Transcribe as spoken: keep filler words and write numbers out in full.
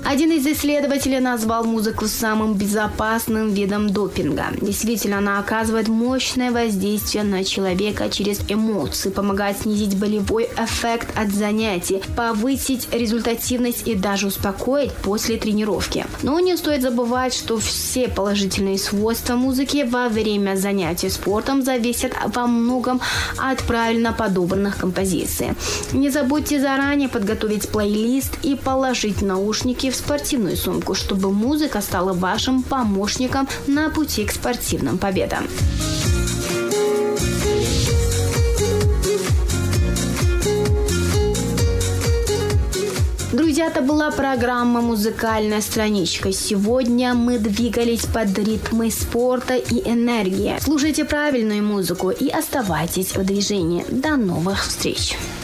Один из исследователей назвал музыку самым безопасным видом допинга. Действительно, она оказывает мощное воздействие на человека через эмоции, помогает снизить болевой эффект от занятий, повысить результативность и даже успокоить после тренировки. Но не стоит забывать, что все положительные свойства музыки во время занятий спортом зависят во многом от правильно подобранных композиций. Не забудьте заранее подготовить плейлист и положить наушники в спортивную сумку, чтобы музыка стала вашим помощником на пути к спортивным победам. Друзья, это была программа «Музыкальная страничка». Сегодня мы двигались под ритмы спорта и энергии. Слушайте правильную музыку и оставайтесь в движении. До новых встреч!